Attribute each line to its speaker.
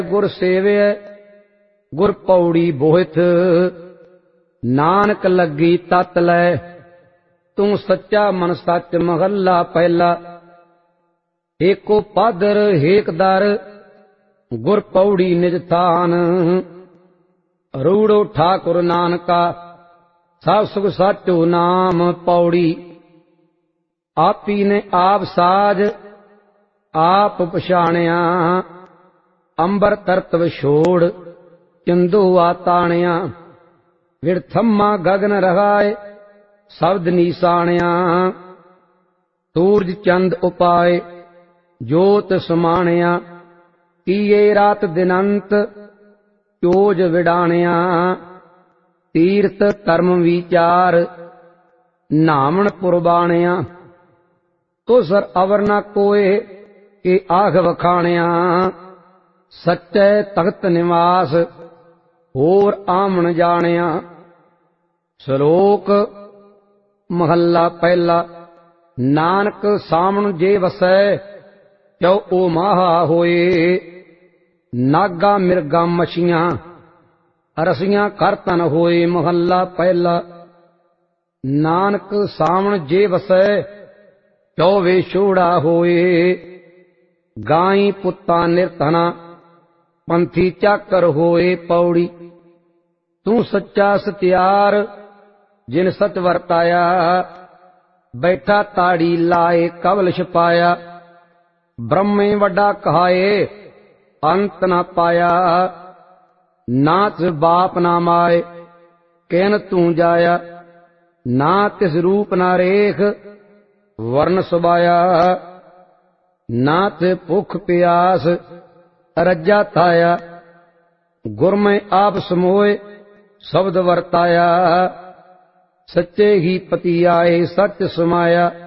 Speaker 1: गुर सेवै गुर पौड़ी बोहित, नानक लगी तत लै तू सच्चा मन सच। महला पहला। एको पादर हेक दर गुर पौड़ी निज थान, रूड़ो ठाकुर नानका सब सुख साचो नाम। पौड़ी आपी ने आप साज आप पछाणिया, अंबर तरत विछोड़ चिंदो आताणिया। विरथम्मा गगन रहाय शब्द नीसाणिया, सूरज चंद उपाय जोत समाणिया। किए रात दिनंत चोज विडाणिया, तीर्थ कर्म विचार नामन पुरबाणिया। तो सर अवर न कोय के आख वखाणिया, सच्चे तख्त निवास होर आमन जाणिया। श्लोक महला पहला। नानक सामन जे वसै चौ ओ माहा होए, नागा मिर्गा मछियां रसियां कर तन होए। महला पहला। नानक सामन जे वसै चौ विछोड़ा होए, गाई पुत्ता निर्धना पंथी चाकर होए। पौड़ी तू सच्चा सत्यार जिन सच वरताया, बैठा ताड़ी लाए कवल छपाया। ब्रह्मे वड्डा कहाए अंत न पाया, नाच बाप ना माए कहन तू जाया। ना तिस रूप ना रेख वर्ण सुबाया, ना ते भुख प्यास रज्जा थाया। गुर में आप समोए शब्द वरताया, सच्चे ही पति आए सच समाया।